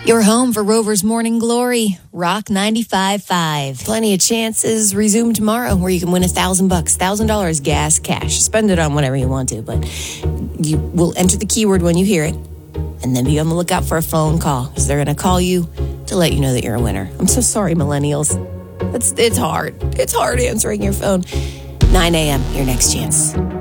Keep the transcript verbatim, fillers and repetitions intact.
Your home for Rover's Morning Glory, Rock ninety-five point five. Plenty of chances resume tomorrow where you can win a thousand bucks, thousand dollars gas, cash. Spend it on whatever you want to, but you will enter the keyword when you hear it, and then be on the lookout for a phone call because they're going to call you to let you know that you're a winner. I'm so sorry, millennials. It's it's hard. It's hard answering your phone. nine a.m. Your next chance.